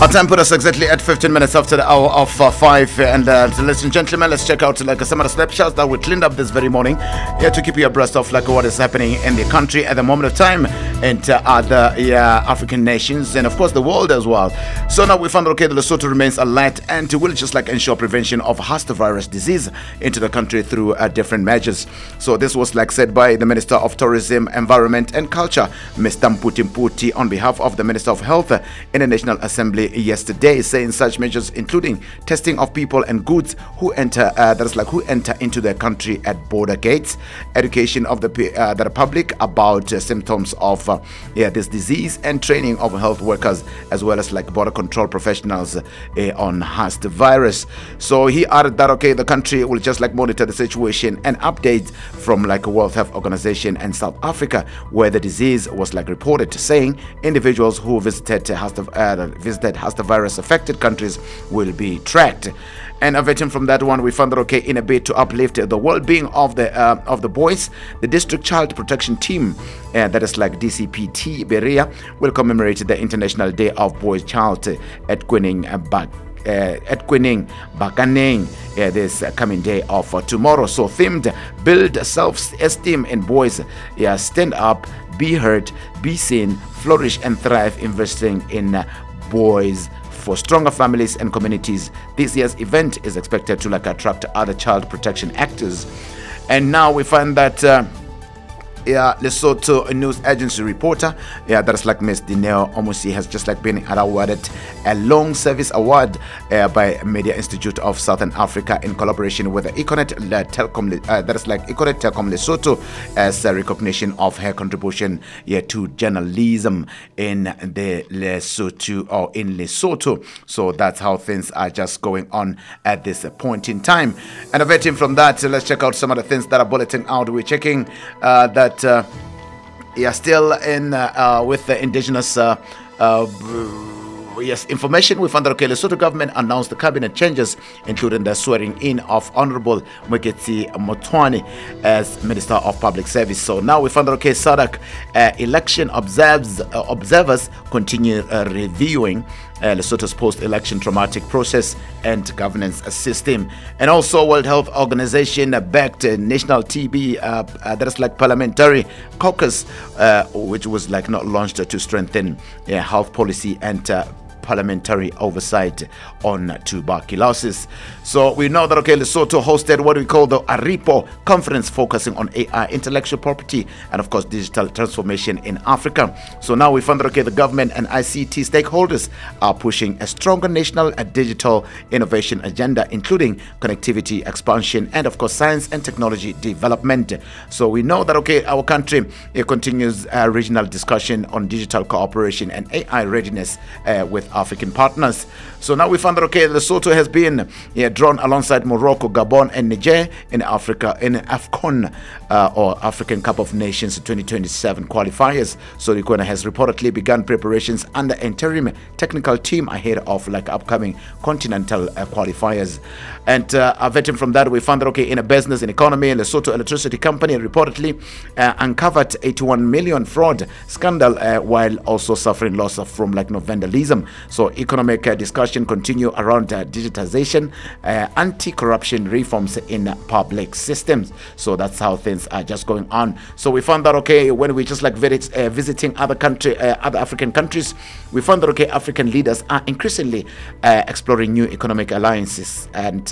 Our time put us exactly at 15 minutes after the hour of 5. And ladies and gentlemen, let's check out some of the snapshots that we cleaned up this very morning here to keep you abreast of what is happening in the country at the moment of time and other African nations and of course the world as well. So now we found that Lesotho remains alert and will just ensure prevention of Hasta virus disease into the country through different measures. So this was said by the Minister of Tourism, Environment and Culture, Mr. Mputi Mputi, on behalf of the Minister of Health in the National Assembly yesterday, saying such measures including testing of people and goods who enter who enter into the country at border gates, education of the public about symptoms of this disease, and training of health workers as well as border control professionals on Hasta virus. So he added that the country will just monitor the situation and updates from World Health Organization and South Africa where the disease was reported, saying individuals who visited Hasta virus affected countries will be tracked. And averting from that one, we found that in a bid to uplift the well-being of the boys, the District Child Protection Team, that is DCPT Berea, will commemorate the International Day of Boys Child at Kwening Bakaneng this coming day of tomorrow. So themed, build self-esteem in boys. Stand up, be heard, be seen, flourish and thrive, investing in boys for stronger families and communities. This year's event is expected to attract other child protection actors. And now we find that Lesotho News Agency reporter, that is Miss Dineo Omusi, has just been awarded a long service award by Media Institute of Southern Africa in collaboration with Econet Telkom, that is Econet Telkom Lesotho, as a recognition of her contribution to journalism in the Lesotho or in Lesotho. So that's how things are just going on at this point in time. And averting from that, let's check out some of the things that are bulleting out. We're checking that still in with the indigenous information. We found that Lesotho government announced the cabinet changes, including the swearing in of Honorable Mweketsi Motwani as Minister of Public Service. So now we found that SADC election observers continue reviewing Lesotho's post-election traumatic process and governance system. And also World Health Organization backed National TB that is parliamentary caucus, which was not launched to strengthen health policy and parliamentary oversight on tuberculosis. So we know that Lesotho hosted what we call the ARIPO conference, focusing on AI, intellectual property, and of course digital transformation in Africa. So now we found that the government and ICT stakeholders are pushing a stronger national digital innovation agenda, including connectivity expansion and of course science and technology development. So we know that our country continues regional discussion on digital cooperation and AI readiness with African partners. So now we found that Lesotho has been drawn alongside Morocco, Gabon and Niger in Africa in AFCON or African Cup of Nations 2027 qualifiers. So Likona has reportedly begun preparations under interim technical team ahead of upcoming continental qualifiers. And vetting from that, we found that in a business and economy, Lesotho Electricity Company reportedly uncovered 81 million fraud scandal while also suffering loss from vandalism. So economic discussion continue around digitization, anti-corruption reforms in public systems. So that's how things are just going on. So we found that when we just visiting other African countries, we found that African leaders are increasingly exploring new economic alliances and